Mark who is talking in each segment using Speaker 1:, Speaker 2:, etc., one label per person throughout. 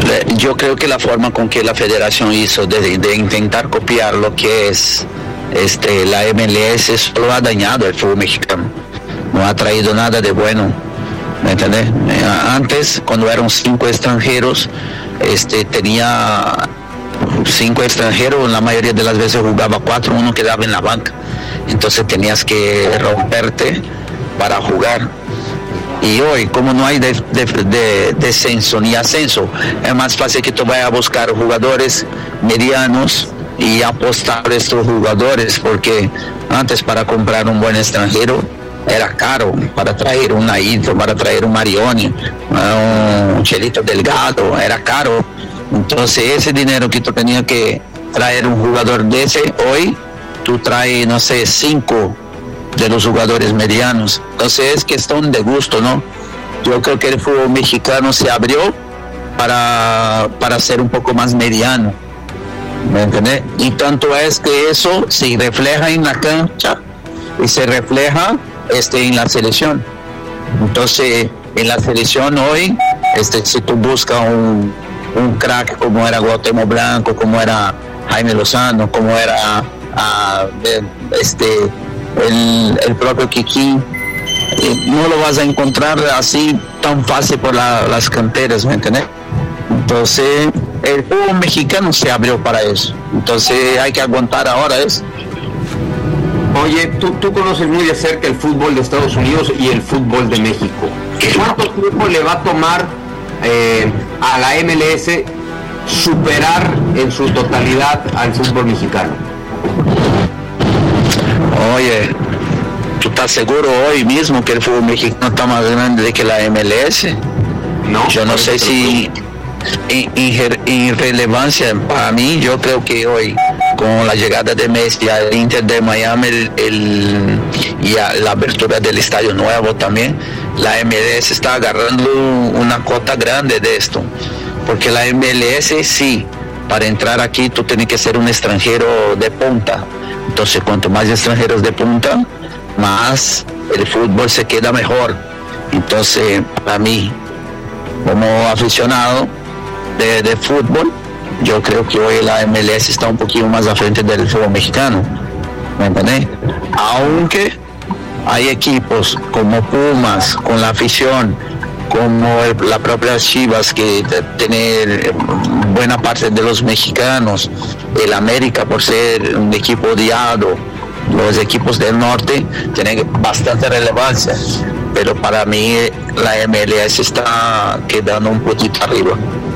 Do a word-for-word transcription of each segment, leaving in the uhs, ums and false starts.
Speaker 1: Yo creo que la forma con que la federación hizo de, de intentar copiar lo que es este, la M L S solo ha dañado el fútbol mexicano, no ha traído nada de bueno, ¿me entiendes? Antes, cuando eran cinco extranjeros, este, tenía cinco extranjeros, la mayoría de las veces jugaba cuatro, uno quedaba en la banca, entonces tenías que romperte para jugar. Y hoy, como no hay de, de, de descenso ni ascenso, es más fácil que tú vayas a buscar jugadores medianos y apostar a estos jugadores, porque antes para comprar un buen extranjero era caro, para traer un Aito, para traer un Marioni, un Chelito Delgado, era caro. Entonces ese dinero que tú tenías que traer un jugador de ese, hoy tú traes, no sé, cinco de los jugadores medianos. Entonces es cuestión de gusto, ¿no? Yo creo que el fútbol mexicano se abrió para, para ser un poco más mediano, ¿me entiendes? Y tanto es que eso se refleja en la cancha y se refleja este, en la selección. Entonces en la selección hoy, este, si tú buscas un, un crack como era Cuauhtémoc Blanco, como era Jaime Lozano, como era uh, este El, el propio Kiki, eh, no lo vas a encontrar así tan fácil por la, las canteras, ¿me entiendes? Entonces el fútbol mexicano se abrió para eso, entonces hay que aguantar ahora eso.
Speaker 2: Oye, tú, tú conoces muy de cerca el fútbol de Estados Unidos y el fútbol de México. ¿Cuánto tiempo le va a tomar eh, a la M L S superar en su totalidad al fútbol mexicano?
Speaker 1: Oye, ¿tú estás seguro hoy mismo que el fútbol mexicano está más grande de que la M L S?
Speaker 2: No.
Speaker 1: Yo no sé si en, en, en relevancia para mí, yo creo que hoy con la llegada de Messi al Inter de Miami el, el, y a la apertura del estadio nuevo también, la M L S está agarrando una cuota grande de esto, porque la M L S sí, para entrar aquí tú tienes que ser un extranjero de punta. Entonces, cuanto más extranjeros de punta, más el fútbol se queda mejor. Entonces, para mí, como aficionado de, de fútbol, yo creo que hoy la M L S está un poquito más al frente del fútbol mexicano, ¿me entendés? Aunque hay equipos como Pumas, con la afición, como el, la propia Chivas, que tiene buena parte de los mexicanos, el América por ser un equipo odiado, los equipos del norte tienen bastante relevancia, pero para mí la M L S está quedando un poquito arriba.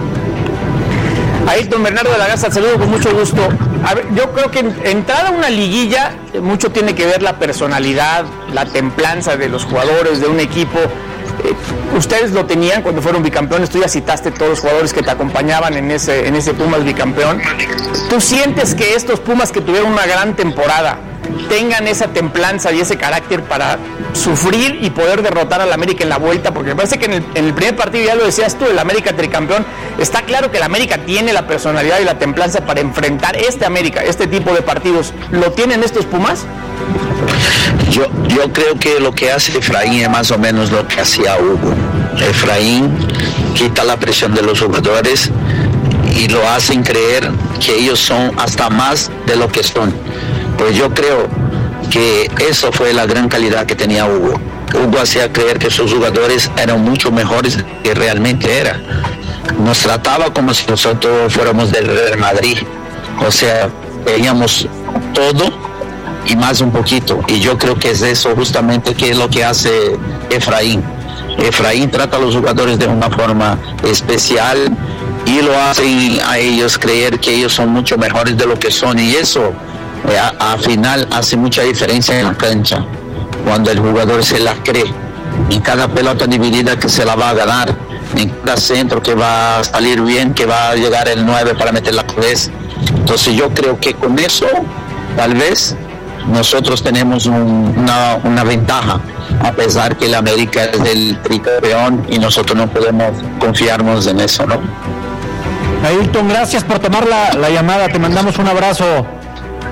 Speaker 3: Ayrton Bernardo de la Garza, saludo con mucho gusto. A ver, yo creo que en, entrada a una liguilla, mucho tiene que ver la personalidad, la templanza de los jugadores de un equipo. Eh, ustedes lo tenían cuando fueron bicampeones, tú ya citaste todos los jugadores que te acompañaban en ese, en ese Pumas bicampeón. ¿Tú sientes que estos Pumas que tuvieron una gran temporada tengan esa templanza y ese carácter para sufrir y poder derrotar al América en la vuelta? Porque me parece que en el, en el primer partido, ya lo decías tú, el América tricampeón, está claro que el América tiene la personalidad y la templanza para enfrentar este América, este tipo de partidos. ¿Lo tienen estos Pumas?
Speaker 1: Yo, yo creo que lo que hace Efraín es más o menos lo que hacía Hugo. Efraín quita la presión de los jugadores y lo hacen creer que ellos son hasta más de lo que son. Pues yo creo que eso fue la gran calidad que tenía Hugo. Hugo hacía creer que sus jugadores eran mucho mejores de que realmente era. Nos trataba como si nosotros fuéramos del Real Madrid. O sea, teníamos todo y más un poquito, y yo creo que es eso justamente que es lo que hace Efraín. Efraín trata a los jugadores de una forma especial y lo hace a ellos creer que ellos son mucho mejores de lo que son, y eso al final hace mucha diferencia en la cancha, cuando el jugador se la cree, en cada pelota dividida que se la va a ganar, en cada centro que va a salir bien, que va a llegar el nueve para meter la cabeza. Entonces yo creo que con eso tal vez nosotros tenemos un, una, una ventaja, a pesar que el América es el tricampeón y nosotros no podemos confiarnos en eso, ¿no?
Speaker 4: Ayrton, gracias por tomar la, la llamada, te mandamos un abrazo.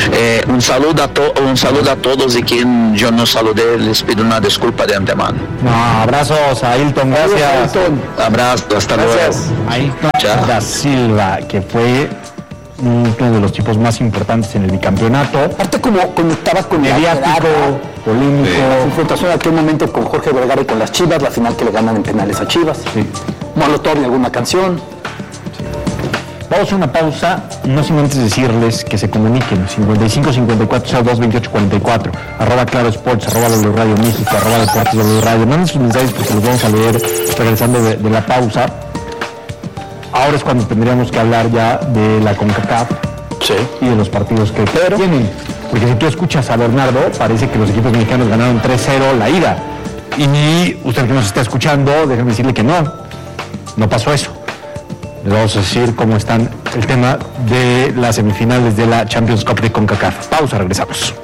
Speaker 1: Eh, un saludo a to- un saludo a todos, y quien yo no saludé les pido una disculpa de antemano.
Speaker 4: No, abrazos a Ailton, gracias.
Speaker 3: Ailton.
Speaker 1: Abrazo, hasta
Speaker 3: Gracias.
Speaker 1: luego.
Speaker 4: Ailton
Speaker 1: Chao.
Speaker 4: da Silva, que fue uno de los tipos más importantes en el bicampeonato.
Speaker 5: Aparte como conectaba con la
Speaker 4: Mediático,
Speaker 5: grada,
Speaker 4: polémico.
Speaker 5: la confrontación en aquel momento con Jorge Vergara y con las Chivas, la final que le ganan en penales a Chivas.
Speaker 4: Sí.
Speaker 5: Molotov y alguna canción.
Speaker 4: Vamos a una pausa, no sin antes decirles que se comuniquen, cincuenta y cinco cincuenta y cuatro cero dos veintiocho cuarenta y cuatro, arroba Claro Sports, arroba W Radio México, arroba Deportes W Radio. Manden sus mensajes porque los vamos a leer regresando de, de la pausa. Ahora es cuando tendríamos que hablar ya de la CONCACAF
Speaker 5: Sí.
Speaker 4: y de los partidos que
Speaker 5: Pero-
Speaker 4: tienen. Porque si tú escuchas a Bernardo, parece que los equipos mexicanos ganaron tres cero la ida. Y usted que nos está escuchando, déjame decirle que no, no pasó eso. Les vamos a decir cómo están el tema de las semifinales de la Champions Cup de CONCACAF. Pausa, regresamos.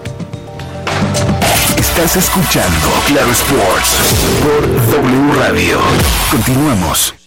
Speaker 6: Estás escuchando Claro Sports por W Radio. Continuamos.